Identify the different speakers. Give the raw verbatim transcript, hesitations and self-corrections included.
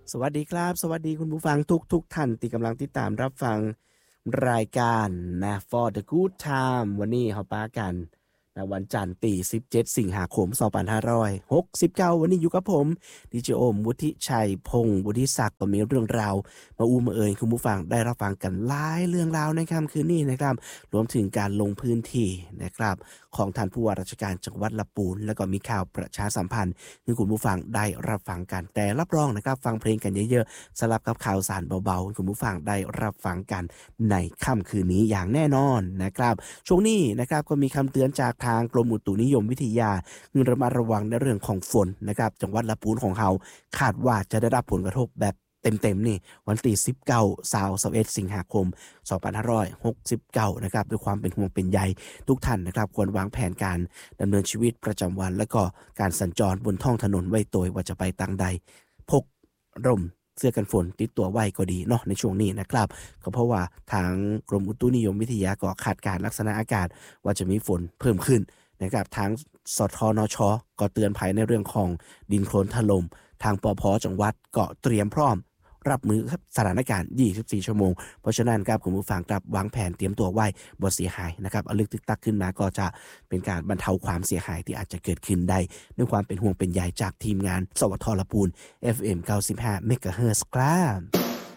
Speaker 1: สวัสดีครับสวัสดีคุณผู้ฟังทุกทุกท่านที่กำลังติดตามรับฟังรายการนะ For the Good Time วันนี้เราปากันนะวันจันทร์ที่สิบเจ็ดสิงหาคมสองพันห้าร้อยหกสิบเก้าวันนี้อยู่กับผมดีเจโอมวุฒิชัยพงศ์วุฒิศักดิ์ก็มีเรื่องราวมาอู้มาเอ่ยคุณผู้ฟังได้รับฟังกันหลายเรื่องราวในค่ำคืนนี้นะครับรวมถึงการลงพื้นที่นะครับของท่านผู้ว่าราชการจังหวัดลำพูนแล้วก็มีข่าวประชาสัมพันธ์ให้คุณผู้ฟังได้รับฟังกันแต่รับรองนะครับฟังเพลงกันเยอะๆสลับกับข่าวสารเบาๆคุณผู้ฟังได้รับฟังกันในค่ำคืนนี้อย่างแน่นอนนะครับช่วงนี้นะครับก็มีคำเตือนจากทางกรมอุตุนิยมวิทยาให้ระมัดระวังในเรื่องของฝนนะครับจังหวัดลำพูนของเราคาดว่าจะได้รับผลกระทบแบบเต็มๆนี่วันที่สิบเก้า ยี่สิบเอ็ดสิงหาคมสองพันห้าร้อยหกสิบเก้านะครับด้วยความเป็นห่วงเป็นใยทุกท่านนะครับควรวางแผนการดำเนินชีวิตประจำวันและก็การสัญจรบนท้องถนนไว้ตัวว่าจะไปทางใดพกร่มเสื้อกันฝนติดตัวไว้ก็ดีเนาะในช่วงนี้นะครับก็เพราะว่าทางกรมอุตุนิยมวิทยาก็คาดการณ์ลักษณะอากาศว่าจะมีฝนเพิ่มขึ้นนะครับทางสทนชก็เตือนภัยในเรื่องของดินโคลนถล่มทางปภจังหวัดก็เตรียมพร้อมรับมือครับสถานการณ์ยี่สิบสี่ชั่วโมงเพราะฉะนั้นครับคุณผู้ฟังครับวางแผนเตรียมตัวไว้บ่เสียหายนะครับเอาลึกตึกตักขึ้นมาก็จะเป็นการบรรเทาความเสียหายที่อาจจะเกิดขึ้นได้ด้วยความเป็นห่วงเป็นใยจากทีมงานสวทลำพูน เอฟ เอ็ม เก้าสิบห้า เมกะเฮิรตซ์ ครับ